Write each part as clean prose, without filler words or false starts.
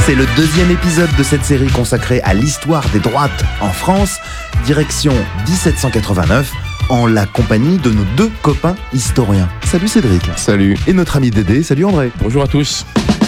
C'est le deuxième épisode de cette série consacrée à l'histoire des droites en France, direction 1789, en la compagnie de nos deux copains historiens. Salut Cédric. Salut. Et notre ami Dédé. Salut André. Bonjour à tous.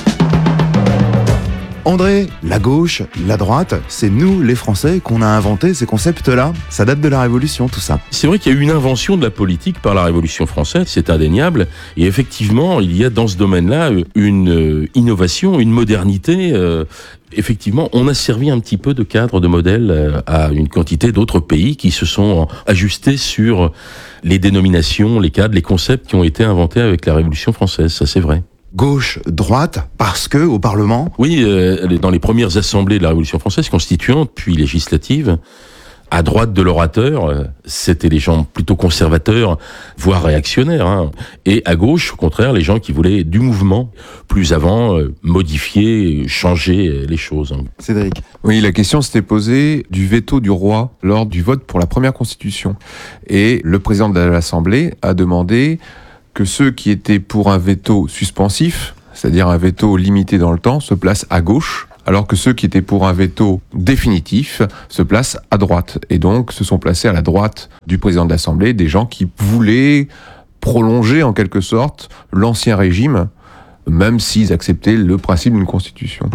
André, la gauche, la droite, c'est nous les Français qu'on a inventé ces concepts-là. Ça date de la Révolution, tout ça. C'est vrai qu'il y a eu une invention de la politique par la Révolution française, c'est indéniable. Et effectivement, il y a dans ce domaine-là une innovation, une modernité. Effectivement, on a servi un petit peu de cadre, de modèle à une quantité d'autres pays qui se sont ajustés sur les dénominations, les cadres, les concepts qui ont été inventés avec la Révolution française. Ça, c'est vrai. Gauche, droite, parce que au Parlement... Oui, dans les premières assemblées de la Révolution française, constituantes, puis législatives, à droite de l'orateur, c'était les gens plutôt conservateurs, voire réactionnaires, hein. Et à gauche, au contraire, les gens qui voulaient du mouvement, plus avant, modifier, changer les choses. Cédric. Oui, la question s'était posée du veto du roi lors du vote pour la première constitution. Et le président de l'Assemblée a demandé que ceux qui étaient pour un veto suspensif, c'est-à-dire un veto limité dans le temps, se placent à gauche, alors que ceux qui étaient pour un veto définitif se placent à droite. Et donc se sont placés à la droite du président de l'Assemblée des gens qui voulaient prolonger en quelque sorte l'ancien régime, même s'ils acceptaient le principe d'une constitution.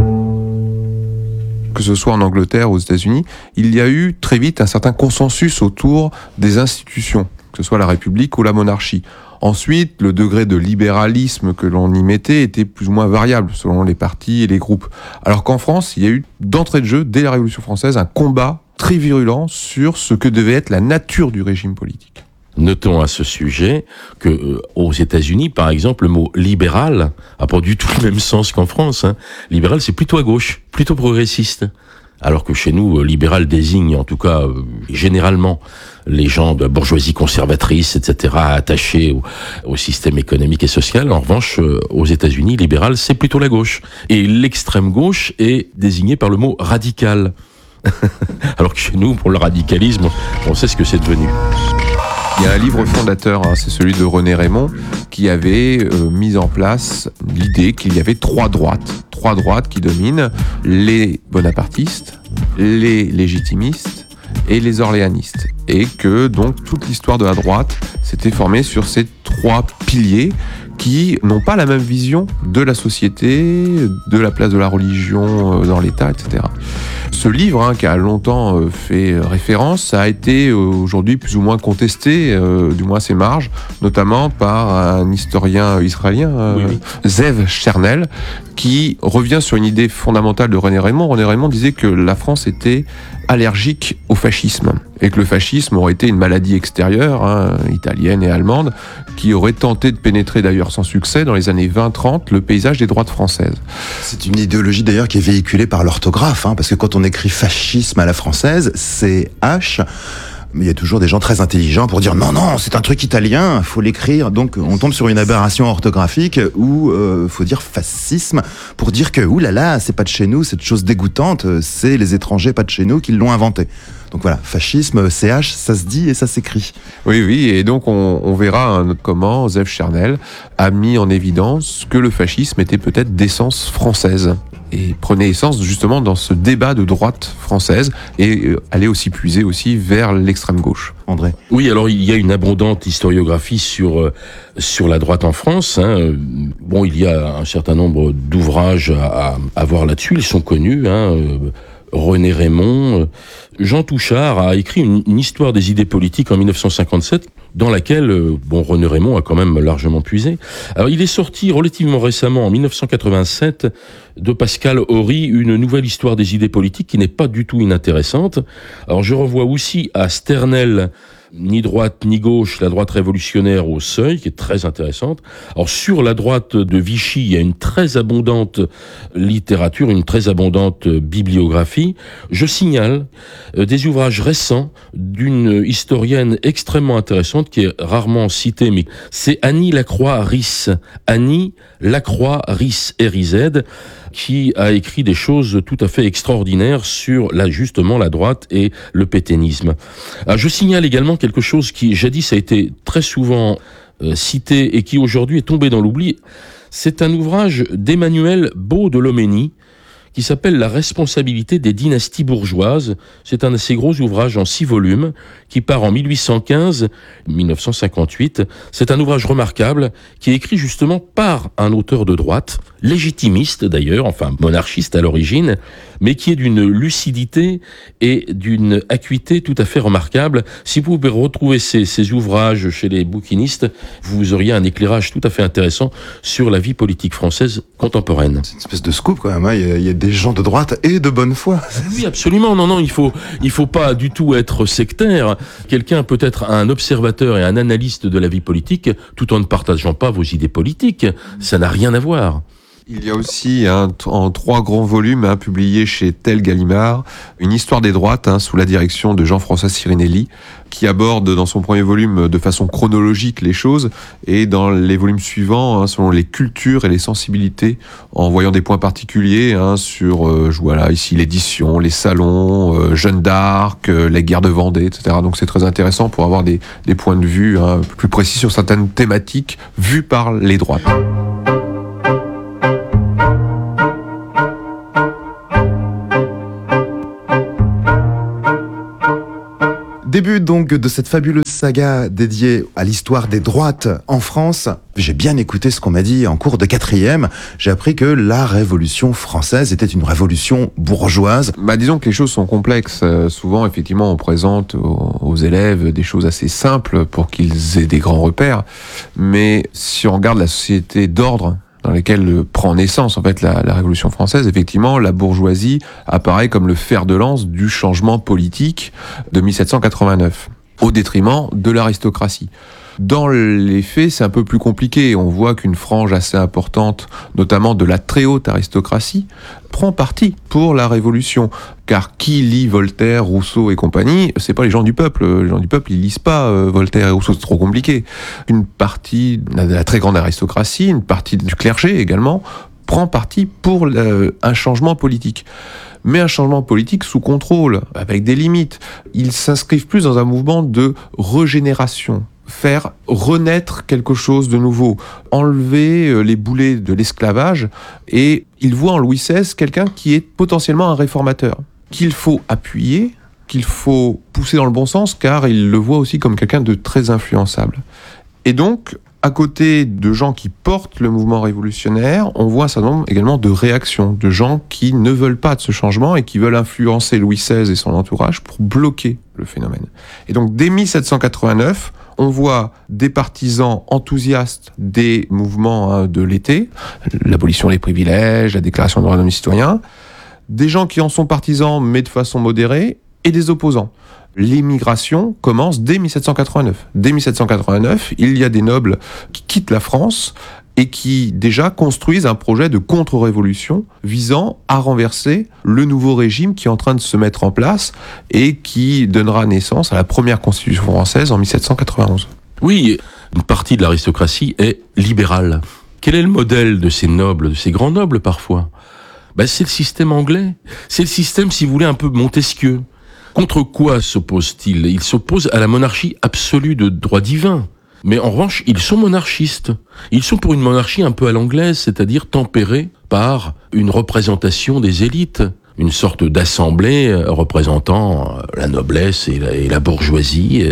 Que ce soit en Angleterre ou aux États-Unis, il y a eu très vite un certain consensus autour des institutions, que ce soit la République ou la monarchie. Ensuite, le degré de libéralisme que l'on y mettait était plus ou moins variable selon les partis et les groupes. Alors qu'en France, il y a eu d'entrée de jeu, dès la Révolution française, un combat très virulent sur ce que devait être la nature du régime politique. Notons à ce sujet que aux États-Unis, par exemple, le mot libéral a pas du tout le même sens qu'en France, hein. Libéral, c'est plutôt à gauche, plutôt progressiste. Alors que chez nous, libéral désigne, en tout cas, généralement, les gens de la bourgeoisie conservatrice, etc., attachés au système économique et social. En revanche, aux États-Unis, libéral, c'est plutôt la gauche. Et l'extrême gauche est désignée par le mot radical. Alors que chez nous, pour le radicalisme, on sait ce que c'est devenu. Il y a un livre fondateur, c'est celui de René Raymond, qui avait mis en place l'idée qu'il y avait trois droites qui dominent, les bonapartistes, les légitimistes et les orléanistes. Et que donc toute l'histoire de la droite s'était formée sur ces trois piliers qui n'ont pas la même vision de la société, de la place de la religion dans l'État, etc. Ce livre, qui a longtemps fait référence, a été aujourd'hui plus ou moins contesté, du moins à ses marges, notamment par un historien israélien, Zev Chernel, qui revient sur une idée fondamentale de René Raymond. René Raymond disait que la France était allergique au fascisme et que le fascisme aurait été une maladie extérieure, italienne et allemande, qui aurait tenté de pénétrer d'ailleurs sans succès dans les années 20-30 le paysage des droites françaises. C'est une idéologie d'ailleurs qui est véhiculée par l'orthographe, parce que quand on écrit fascisme à la française, c'est H. Mais il y a toujours des gens très intelligents pour dire non, c'est un truc italien, faut l'écrire. Donc on tombe sur une aberration orthographique où faut dire fascisme pour dire que oulala, c'est pas de chez nous, cette chose dégoûtante, c'est les étrangers pas de chez nous qui l'ont inventé. Donc voilà, fascisme, CH, ça se dit et ça s'écrit. Oui, et donc on verra comment Zev Chernel a mis en évidence que le fascisme était peut-être d'essence française et prenait essence justement dans ce débat de droite française et allait aussi puiser aussi vers l'extrême gauche. André. Oui, alors il y a une abondante historiographie sur la droite en France. Bon, il y a un certain nombre d'ouvrages à voir là-dessus, ils sont connus. René Raymond, Jean Touchard a écrit une histoire des idées politiques en 1957, dans laquelle René Raymond a quand même largement puisé. Alors il est sorti relativement récemment, en 1987, de Pascal Horry, une nouvelle histoire des idées politiques qui n'est pas du tout inintéressante. Alors je revois aussi à Sternel, ni droite ni gauche, la droite révolutionnaire au seuil, qui est très intéressante. Alors sur la droite de Vichy, il y a une très abondante littérature, une très abondante bibliographie. Je signale des ouvrages récents d'une historienne extrêmement intéressante qui est rarement citée, mais c'est Annie Lacroix-Riss. Annie Lacroix-Riss, R-I-Z, qui a écrit des choses tout à fait extraordinaires sur justement la droite et le pétainisme. Alors, je signale également quelque chose qui jadis a été très souvent cité et qui aujourd'hui est tombé dans l'oubli. C'est un ouvrage d'Emmanuel Baudelhomény qui s'appelle « La responsabilité des dynasties bourgeoises ». C'est un assez gros ouvrage en 6 volumes qui part en 1815-1958. C'est un ouvrage remarquable qui est écrit justement par un auteur de droite, légitimiste d'ailleurs, enfin monarchiste à l'origine, mais qui est d'une lucidité et d'une acuité tout à fait remarquable. Si vous pouvez retrouver ces ouvrages chez les bouquinistes, vous auriez un éclairage tout à fait intéressant sur la vie politique française contemporaine. C'est une espèce de scoop quand même, hein. Il y a des gens de droite et de bonne foi. Oui, absolument. Non, il faut pas du tout être sectaire. Quelqu'un peut être un observateur et un analyste de la vie politique tout en ne partageant pas vos idées politiques. Ça n'a rien à voir. Il y a aussi en 3 grands volumes publiés chez Tel Gallimard, une histoire des droites sous la direction de Jean-François Sirinelli, qui aborde dans son premier volume de façon chronologique les choses, et dans les volumes suivants, selon les cultures et les sensibilités, en voyant des points particuliers sur, voilà, ici l'édition, les salons, Jeanne d'Arc, les guerres de Vendée, etc. Donc c'est très intéressant pour avoir des points de vue plus précis sur certaines thématiques vues par les droites. Début donc de cette fabuleuse saga dédiée à l'histoire des droites en France. J'ai bien écouté ce qu'on m'a dit en cours de 4e. J'ai appris que la Révolution française était une révolution bourgeoise. Disons que les choses sont complexes. Souvent, effectivement, on présente aux élèves des choses assez simples pour qu'ils aient des grands repères. Mais si on regarde la société d'ordre dans lesquelles prend naissance en fait la Révolution française, effectivement, la bourgeoisie apparaît comme le fer de lance du changement politique de 1789, au détriment de l'aristocratie. Dans les faits, c'est un peu plus compliqué. On voit qu'une frange assez importante, notamment de la très haute aristocratie, prend parti pour la Révolution. Car qui lit Voltaire, Rousseau et compagnie, c'est pas les gens du peuple. Les gens du peuple, ils lisent pas Voltaire et Rousseau, c'est trop compliqué. Une partie de la très grande aristocratie, une partie du clergé également, prend parti pour un changement politique. Mais un changement politique sous contrôle, avec des limites. Ils s'inscrivent plus dans un mouvement de régénération. Faire renaître quelque chose de nouveau, enlever les boulets de l'esclavage, et il voit en Louis XVI quelqu'un qui est potentiellement un réformateur, qu'il faut appuyer, qu'il faut pousser dans le bon sens, car il le voit aussi comme quelqu'un de très influençable. Et donc, à côté de gens qui portent le mouvement révolutionnaire, on voit un certain nombre également de réactions, de gens qui ne veulent pas de ce changement et qui veulent influencer Louis XVI et son entourage pour bloquer le phénomène. Et donc, dès 1789, on voit des partisans enthousiastes des mouvements de l'été, l'abolition des privilèges, la déclaration des droits de l'homme et citoyen, des gens qui en sont partisans mais de façon modérée, et des opposants. L'émigration commence dès 1789. Dès 1789, il y a des nobles qui quittent la France et qui déjà construisent un projet de contre-révolution visant à renverser le nouveau régime qui est en train de se mettre en place et qui donnera naissance à la première constitution française en 1791. Oui, une partie de l'aristocratie est libérale. Quel est le modèle de ces nobles, de ces grands nobles parfois ? C'est le système anglais. C'est le système, si vous voulez, un peu Montesquieu. Contre quoi s'oppose-t-il ? Il s'oppose à la monarchie absolue de droit divin. Mais en revanche, ils sont monarchistes. Ils sont pour une monarchie un peu à l'anglaise, c'est-à-dire tempérée par une représentation des élites, une sorte d'assemblée représentant la noblesse et la bourgeoisie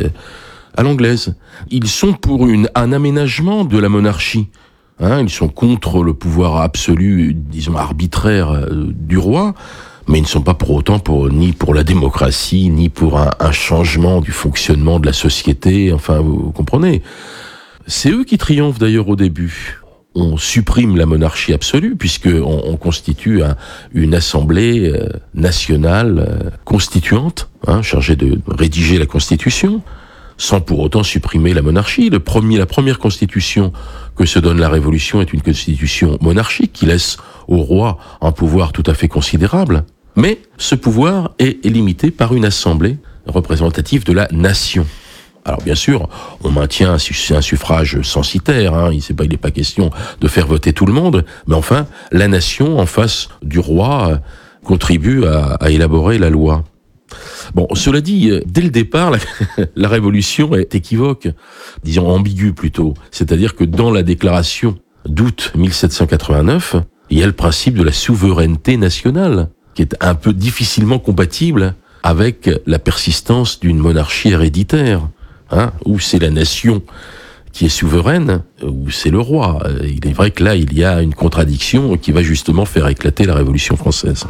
à l'anglaise. Ils sont pour un aménagement de la monarchie. Ils sont contre le pouvoir absolu, disons arbitraire du roi, mais ils ne sont pas pour autant ni pour la démocratie, ni pour un changement du fonctionnement de la société, enfin, vous comprenez. C'est eux qui triomphent d'ailleurs au début. On supprime la monarchie absolue, puisqu'on constitue une assemblée nationale constituante, chargée de rédiger la Constitution, sans pour autant supprimer la monarchie. La première constitution que se donne la Révolution est une constitution monarchique qui laisse au roi un pouvoir tout à fait considérable. Mais ce pouvoir est limité par une assemblée représentative de la nation. Alors bien sûr, on maintient un suffrage censitaire, il n'est pas question de faire voter tout le monde, mais enfin, la nation, en face du roi, contribue à élaborer la loi. Bon, cela dit, dès le départ, la Révolution est équivoque, disons ambiguë plutôt. C'est-à-dire que dans la déclaration d'août 1789, Il y a le principe de la souveraineté nationale, qui est un peu difficilement compatible avec la persistance d'une monarchie héréditaire, où c'est la nation qui est souveraine, où c'est le roi. Il est vrai que là, il y a une contradiction qui va justement faire éclater la Révolution française.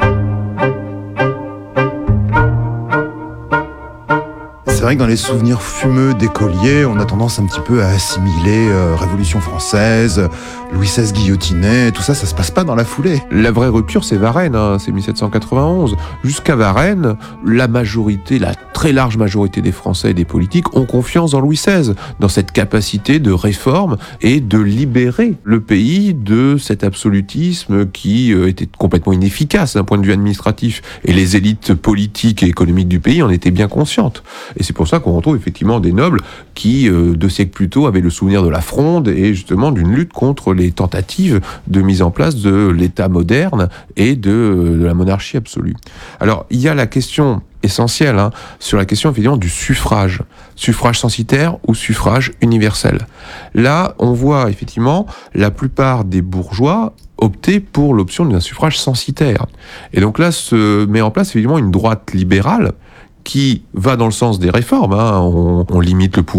C'est vrai que dans les souvenirs fumeux d'écoliers, on a tendance un petit peu à assimiler Révolution française, Louis XVI guillotiné, tout ça, ça se passe pas dans la foulée. La vraie rupture, c'est Varennes, c'est 1791. Jusqu'à Varennes, la très large majorité des Français et des politiques ont confiance dans Louis XVI, dans cette capacité de réforme et de libérer le pays de cet absolutisme qui était complètement inefficace d'un point de vue administratif. Et les élites politiques et économiques du pays en étaient bien conscientes. Et c'est pour ça qu'on retrouve effectivement des nobles qui, 2 siècles plus tôt, avaient le souvenir de la Fronde et justement d'une lutte contre les tentatives de mise en place de l'État moderne et de la monarchie absolue. Alors, il y a la question essentielle sur la question effectivement du suffrage censitaire ou suffrage universel. Là, on voit effectivement la plupart des bourgeois opter pour l'option d'un suffrage censitaire. Et donc là, se met en place effectivement une droite libérale qui va dans le sens des réformes. On limite le pouvoir